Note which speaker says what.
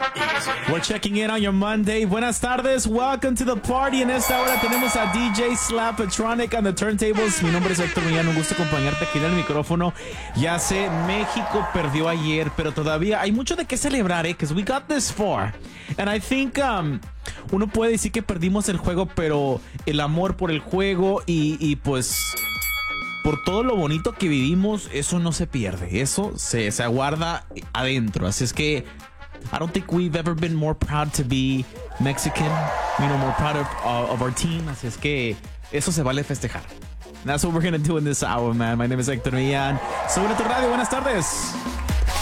Speaker 1: We're checking in on your Monday. Buenas tardes. Welcome to the party. En esta hora tenemos a DJ Slapatronic on the turntables. Mi nombre es Héctor Millán. Un gusto acompañarte aquí en el micrófono. Ya sé, México perdió ayer, pero todavía hay mucho de qué celebrar, because we got this far. And I think uno puede decir que perdimos el juego, pero el amor por el juego y pues por todo lo bonito que vivimos, eso no se pierde. Eso se aguarda adentro. Así es que I don't think we've ever been more proud to be Mexican, more proud of our team. Así es que eso se vale festejar. And that's what we're going to do in this hour, man. My name is Héctor Millán. Sube a tu radio. Buenas tardes.